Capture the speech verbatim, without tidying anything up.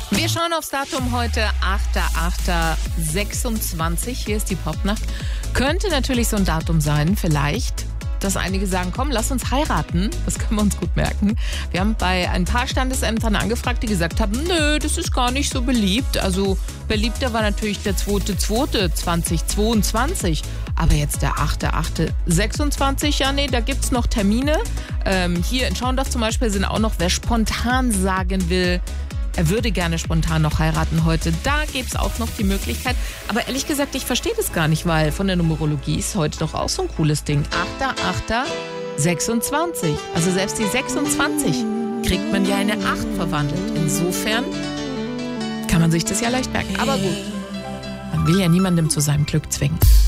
Wir schauen aufs Datum heute, achter achter sechsundzwanzig. Hier ist die Popnacht. Könnte natürlich so ein Datum sein, vielleicht, dass einige sagen, komm, lass uns heiraten. Das können wir uns gut merken. Wir haben bei ein paar Standesämtern angefragt, die gesagt haben, nö, das ist gar nicht so beliebt. Also beliebter war natürlich der zweiter zweiter zweitausendzweiundzwanzig. Aber jetzt der achter achter sechsundzwanzig, ja nee, da gibt's noch Termine. Ähm, hier in Schauendorf zum Beispiel sind auch noch, wer spontan sagen will, er würde gerne spontan noch heiraten heute. Da gäbe es auch noch die Möglichkeit. Aber ehrlich gesagt, ich verstehe das gar nicht, weil von der Numerologie ist heute doch auch so ein cooles Ding. achter achter sechsundzwanzig. Also selbst die sechsundzwanzig kriegt man ja in eine acht verwandelt. Insofern kann man sich das ja leicht merken. Aber gut, man will ja niemandem zu seinem Glück zwingen.